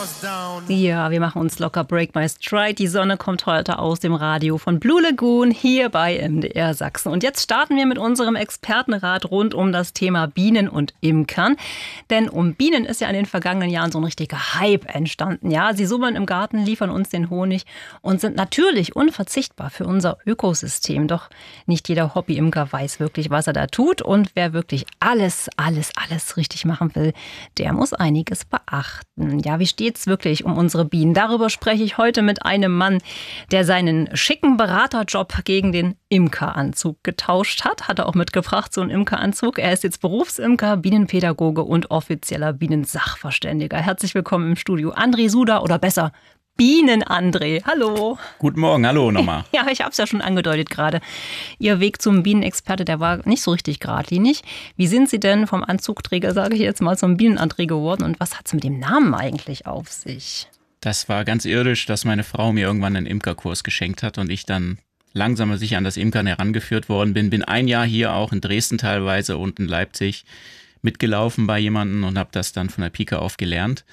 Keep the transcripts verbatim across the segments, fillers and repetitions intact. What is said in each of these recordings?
Ja, wir machen uns locker. Break my stride. Die Sonne kommt heute aus dem Radio von Blue Lagoon hier bei M D R Sachsen. Und jetzt starten wir mit unserem Expertenrat rund um das Thema Bienen und Imkern. Denn um Bienen ist ja in den vergangenen Jahren so ein richtiger Hype entstanden. Ja, sie summern im Garten, liefern uns den Honig und sind natürlich unverzichtbar für unser Ökosystem. Doch nicht jeder Hobby-Imker weiß wirklich, was er da tut. Und wer wirklich alles, alles, alles richtig machen will, der muss einiges beachten. Ja, wie steht's wirklich um unsere Bienen? Darüber spreche ich heute mit einem Mann, der seinen schicken Beraterjob gegen den Imkeranzug getauscht hat. Hat er auch mitgebracht, so einen Imkeranzug. Er ist jetzt Berufsimker, Bienenpädagoge und offizieller Bienensachverständiger. Herzlich willkommen im Studio, André Suda, oder besser Bienen-André. Hallo. Guten Morgen, hallo nochmal. Ja, ich habe es ja schon angedeutet gerade. Ihr Weg zum Bienenexperte, der war nicht so richtig geradlinig. Wie sind Sie denn vom Anzugträger, sage ich jetzt mal, zum Bienen-André geworden und was hat es mit dem Namen eigentlich auf sich? Das war ganz irdisch, dass meine Frau mir irgendwann einen Imkerkurs geschenkt hat und ich dann langsam aber sicher an das Imkern herangeführt worden bin. Bin ein Jahr hier auch in Dresden teilweise und in Leipzig mitgelaufen bei jemandem und habe das dann von der Pike auf gelernt.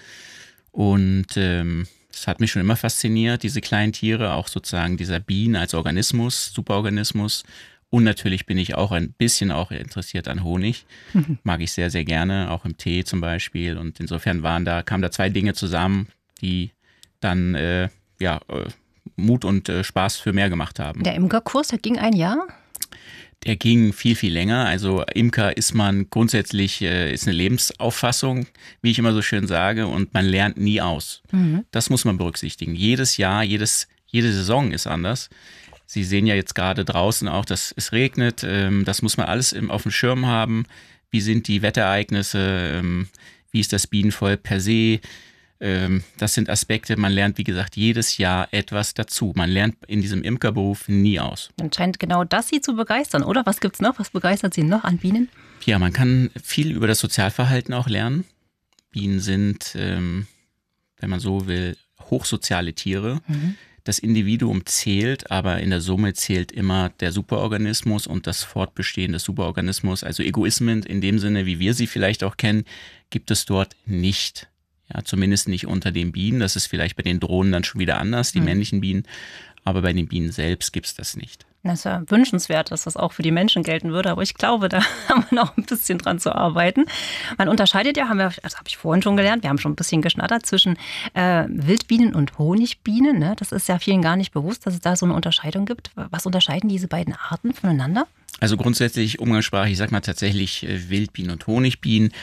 Und ähm, es hat mich schon immer fasziniert, diese kleinen Tiere, auch sozusagen dieser Bienen als Organismus, Superorganismus. Und natürlich bin ich auch ein bisschen auch interessiert an Honig. Mhm. Mag ich sehr, sehr gerne, auch im Tee zum Beispiel. Und insofern waren da, kamen da zwei Dinge zusammen, die dann äh, ja, äh, Mut und äh, Spaß für mehr gemacht haben. Der Imkerkurs, der ging ein Jahr? Der ging viel, viel länger. Also Imker ist man grundsätzlich, äh, ist eine Lebensauffassung, wie ich immer so schön sage, und man lernt nie aus. Mhm. Das muss man berücksichtigen. Jedes Jahr, jedes, jede Saison ist anders. Sie sehen ja jetzt gerade draußen auch, dass es regnet. Ähm, das muss man alles im, auf dem Schirm haben. Wie sind die Wetterereignisse? Ähm, wie ist das Bienenvolk per se? Das sind Aspekte, man lernt, wie gesagt, jedes Jahr etwas dazu. Man lernt in diesem Imkerberuf nie aus. Dann scheint genau das Sie zu begeistern, oder? Was gibt's noch? Was begeistert Sie noch an Bienen? Ja, man kann viel über das Sozialverhalten auch lernen. Bienen sind, ähm, wenn man so will, hochsoziale Tiere. Mhm. Das Individuum zählt, aber in der Summe zählt immer der Superorganismus und das Fortbestehen des Superorganismus. Also Egoismen in dem Sinne, wie wir sie vielleicht auch kennen, gibt es dort nicht. Ja, zumindest nicht unter den Bienen. Das ist vielleicht bei den Drohnen dann schon wieder anders, die mhm. männlichen Bienen. Aber bei den Bienen selbst gibt es das nicht. Das ist ja wünschenswert, dass das auch für die Menschen gelten würde. Aber ich glaube, da haben wir noch ein bisschen dran zu arbeiten. Man unterscheidet ja, haben wir, das habe ich vorhin schon gelernt, wir haben schon ein bisschen geschnattert, zwischen äh, Wildbienen und Honigbienen. Ne? Das ist ja vielen gar nicht bewusst, dass es da so eine Unterscheidung gibt. Was unterscheiden diese beiden Arten voneinander? Also grundsätzlich umgangssprachlich, ich sag mal tatsächlich Wildbienen und Honigbienen.